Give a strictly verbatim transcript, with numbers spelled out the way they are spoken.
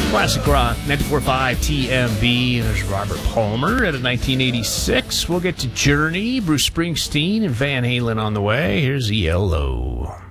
Classic rock, ninety-four point five T M B. There's Robert Palmer out of nineteen eighty-six. We'll get to Journey, Bruce Springsteen, and Van Halen on the way. Here's E L O.